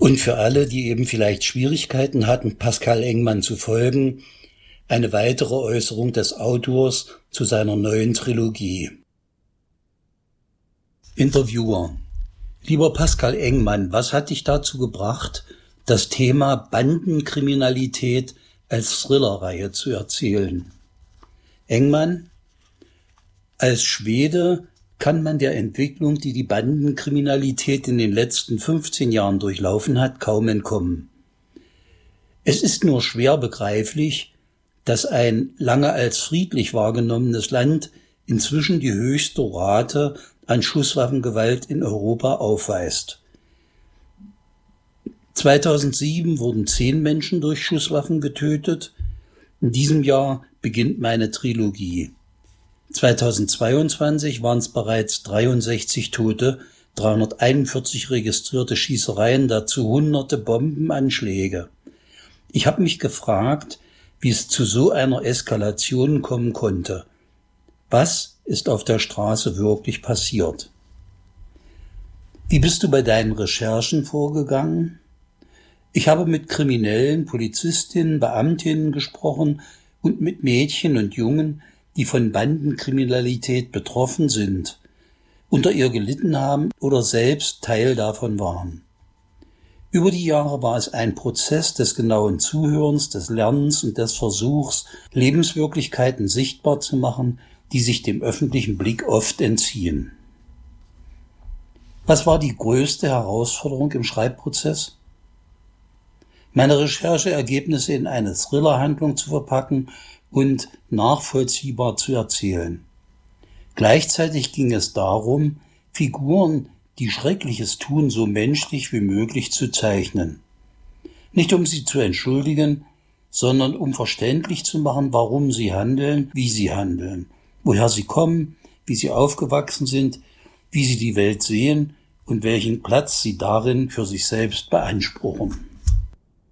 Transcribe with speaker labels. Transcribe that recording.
Speaker 1: Und für alle, die eben vielleicht Schwierigkeiten hatten, Pascal Engman zu folgen, eine weitere Äußerung des Autors zu seiner neuen Trilogie. Interviewer: Lieber Pascal Engman, was hat dich dazu gebracht, das Thema Bandenkriminalität als Thrillerreihe zu erzählen? Engman: Als Schwede kann man der Entwicklung, die die Bandenkriminalität in den letzten 15 Jahren durchlaufen hat, kaum entkommen. Es ist nur schwer begreiflich, dass ein lange als friedlich wahrgenommenes Land inzwischen die höchste Rate an Schusswaffengewalt in Europa aufweist. 2007 wurden 10 Menschen durch Schusswaffen getötet. In diesem Jahr beginnt meine Trilogie. 2022 waren es bereits 63 Tote, 341 registrierte Schießereien, dazu hunderte Bombenanschläge. Ich habe mich gefragt, wie es zu so einer Eskalation kommen konnte. Was ist auf der Straße wirklich passiert? Wie bist du bei deinen Recherchen vorgegangen? Ich habe mit Kriminellen, Polizistinnen, Beamtinnen gesprochen und mit Mädchen und Jungen, die von Bandenkriminalität betroffen sind, unter ihr gelitten haben oder selbst Teil davon waren. Über die Jahre war es ein Prozess des genauen Zuhörens, des Lernens und des Versuchs, Lebenswirklichkeiten sichtbar zu machen, die sich dem öffentlichen Blick oft entziehen. Was war die größte Herausforderung im Schreibprozess? Meine Rechercheergebnisse in eine Thrillerhandlung zu verpacken und nachvollziehbar zu erzählen. Gleichzeitig ging es darum, Figuren, die Schreckliches tun, so menschlich wie möglich zu zeichnen. Nicht um sie zu entschuldigen, sondern um verständlich zu machen, warum sie handeln, wie sie handeln, woher sie kommen, wie sie aufgewachsen sind, wie sie die Welt sehen und welchen Platz sie darin für sich selbst beanspruchen.